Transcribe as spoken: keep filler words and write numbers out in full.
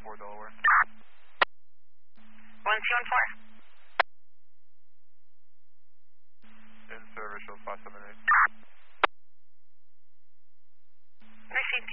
four Delaware. one two one four. In service, shows five seven eight. Received.